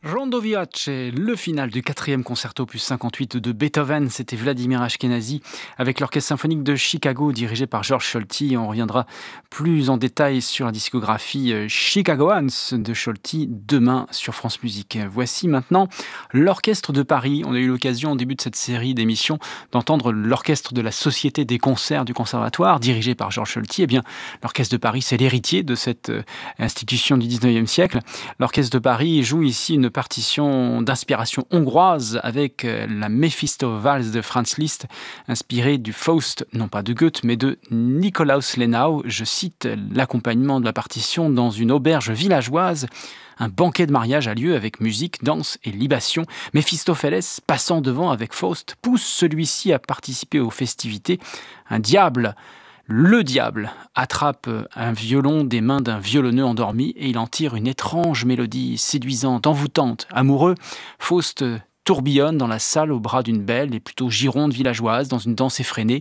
Rondo Vivace, le final du quatrième concerto opus 58 de Beethoven, c'était Vladimir Ashkenazy avec l'Orchestre symphonique de Chicago dirigé par George Solti. On reviendra plus en détail sur la discographie Chicagoans de Solti demain sur France Musique. Voici maintenant l'Orchestre de Paris. On a eu l'occasion au début de cette série d'émissions d'entendre l'Orchestre de la Société des concerts du Conservatoire dirigé par George Solti. Eh bien, l'Orchestre de Paris, c'est l'héritier de cette institution du 19e siècle. L'Orchestre de Paris joue ici une partition d'inspiration hongroise avec la Mephisto Valse de Franz Liszt, inspirée du Faust, non pas de Goethe, mais de Nikolaus Lenau. Je cite l'accompagnement de la partition dans une auberge villageoise. Un banquet de mariage a lieu avec musique, danse et libation. Méphistophélès, passant devant avec Faust, pousse celui-ci à participer aux festivités. Le diable attrape un violon des mains d'un violonneux endormi et il en tire une étrange mélodie séduisante, envoûtante. Amoureux, Faust tourbillonne dans la salle au bras d'une belle et plutôt gironde villageoise dans une danse effrénée.